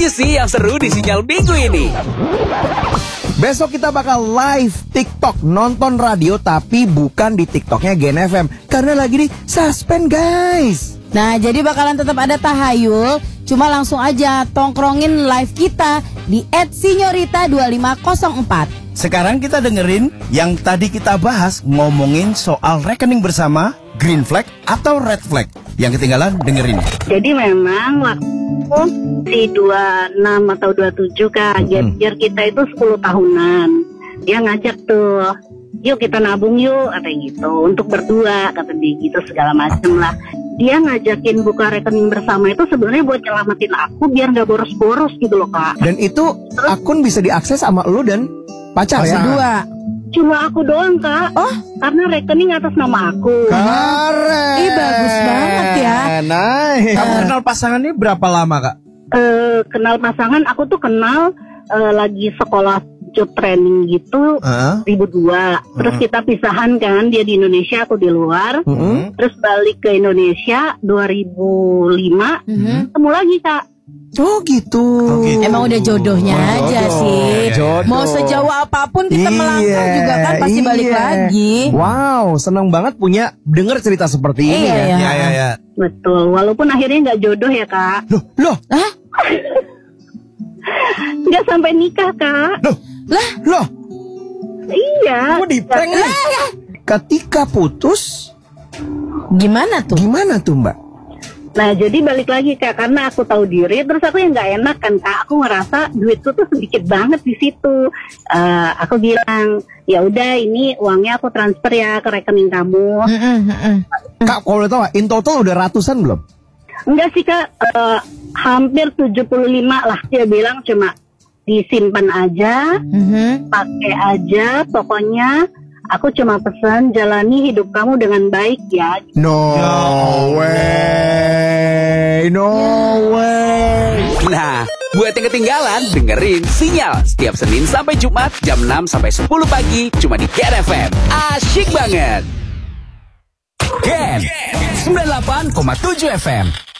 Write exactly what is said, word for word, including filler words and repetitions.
aja sih yang seru di Sinyal Minggu ini. Besok kita bakal live TikTok, nonton radio tapi bukan di TikToknya Gen F M karena lagi di suspend guys. Nah, jadi bakalan tetap ada tahayul, cuma langsung aja tongkrongin live kita di et sinyorita dua lima nol empat. Sekarang kita dengerin yang tadi kita bahas, ngomongin soal rekening bersama, green flag atau red flag. Yang ketinggalan dengerin. Jadi memang waktu si dua puluh enam atau dua puluh tujuh Kak, gap year kita itu sepuluh tahunan. Dia ngajak tuh, yuk kita nabung yuk, katanya gitu, untuk berdua, kata dia gitu, segala macem lah. Dia ngajakin buka rekening bersama itu sebenarnya buat nyelamatin aku biar gak boros-boros gitu loh Kak. Dan itu akun bisa diakses sama lu dan pacar ya? Dua. Cuma aku doang Kak. Oh, karena rekening atas nama aku. Keren. Ih, bagus banget ya. Nice. Kamu kenal pasangannya berapa lama Kak? Eh, kenal pasangan aku tuh kenal eh, lagi sekolah job training gitu Uh. dua ribu dua. Terus kita pisahan kan, dia di Indonesia, aku di luar. Mm-hmm. Terus balik ke Indonesia dua ribu lima, Mhm. ketemu lagi Kak. Oh gitu. Oh, gitu. Emang udah jodohnya Oh, aja jodoh. sih. Jodoh. Mau sejauh apapun kita melangkah Iya, juga kan pasti balik iya. lagi. Wow, seneng banget punya denger cerita seperti ini Iya, ya. iya. Ya ya ya. Betul, walaupun akhirnya nggak jodoh ya Kak. Loh, loh, Hah? Nggak sampai nikah Kak. loh, Lah, loh. Iya. Kok di prank nih? Ketika putus, gimana tuh? gimana tuh Mbak? Nah jadi balik lagi Kak, karena aku tahu diri, terus aku yang nggak enak kan Kak, aku ngerasa duitku tuh sedikit banget di situ. Eh, aku bilang, ya udah ini uangnya aku transfer ya ke rekening kamu. Mm-mm, mm-mm. Kak, kalau boleh tahu nggak, in total udah ratusan belum? Enggak sih Kak, eh, hampir tujuh puluh lima lah dia bilang, cuma disimpan aja, Mhm. pakai aja, pokoknya aku cuma pesan jalani hidup kamu dengan baik ya. No way, no way. Nah, buat yang ketinggalan, dengerin Sinyal setiap Senin sampai Jumat jam enam sampai sepuluh pagi cuma di Gen F M. Asyik banget. Gen sembilan puluh delapan koma tujuh F M.